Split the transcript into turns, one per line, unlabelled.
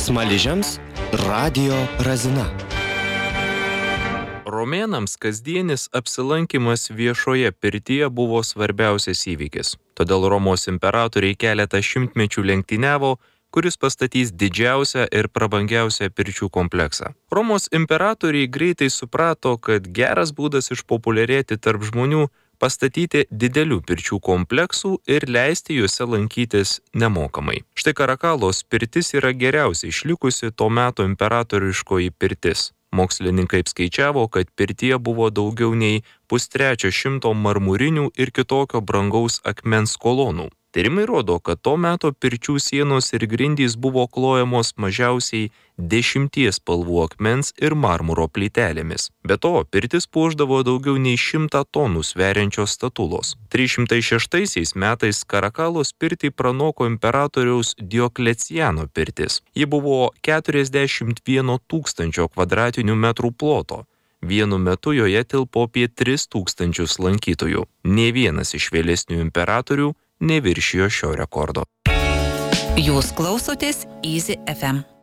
Smaližiams radijo razina.
Romėnams kasdienis apsilankimas viešoje pirtyje buvo svarbiausias įvykis. Todėl Romos imperatoriai keletą šimtmečių lenktyniavo, kuris pastatys didžiausią ir prabangiausią pirčių kompleksą. Romos imperatoriai greitai suprato, kad geras būdas išpopuliarėti tarp žmonių pastatyti didelių pirčių kompleksų ir leisti juose lankytis nemokamai. Štai Karakalos pirtis yra geriausiai išlikusi to meto imperatoriškoji pirtis. Mokslininkai skaičiavo, kad pirtyje buvo daugiau nei 100 marmurinių ir kitokio brangaus akmens kolonų. Tyrimai rodo, kad to meto pirčių sienos ir grindys buvo klojamos mažiausiai 10 spalvų akmens ir marmuro plytelėmis. Be to, pirtis puošdavo daugiau nei 100 tonų sveriančios statulos. 306 metais Karakalos pirtį pranoko imperatoriaus Diokleciano pirtis. Ji buvo 41 000 kvadratinių metrų ploto. Vienu metu joje tilpo apie 3000 lankytojų. Nė vienas iš vėlesnių imperatorių neviršijo šio rekordo.
Jūs klausotės Easy FM.